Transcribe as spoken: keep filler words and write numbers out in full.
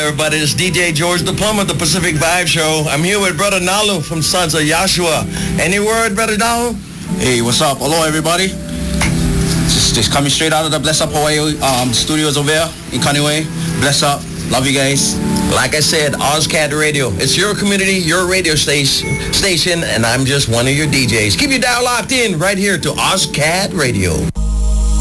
everybody. It's D J George the Plumber, the Pacific Vibe Show. I'm here with Brother Nalu from Sons of Yahshua. Any word, Brother Nalu? Hey, what's up? Hello, everybody. Just, just coming straight out of the Bless Up Hawaii um, studios over there in Kaneohe. Bless up. Love you guys. Like I said, OzCat Radio. It's your community, your radio station, station, and I'm just one of your D Js. Keep your dial locked in right here to OzCat Radio.